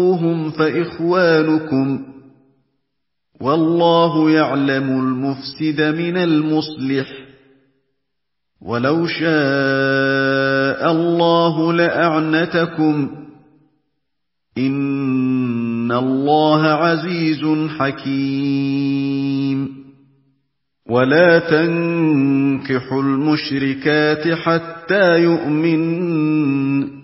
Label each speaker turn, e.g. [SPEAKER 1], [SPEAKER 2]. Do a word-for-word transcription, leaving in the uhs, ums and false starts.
[SPEAKER 1] فَاخْشَوْهُمْ فَإِخْوَانُكُمْ ۚ وَاللَّهُ يَعْلَمُ الْمُفْسِدَ مِنَ الْمُصْلِحِ ۚ وَلَوْ شَاءَ اللَّهُ لَأَعْنَتَكُمْ ۚ إِنَّ اللَّهَ عَزِيزٌ حَكِيمٌ. وَلَا تَنكِحُوا الْمُشْرِكَاتِ حَتَّىٰ يُؤْمِنَّ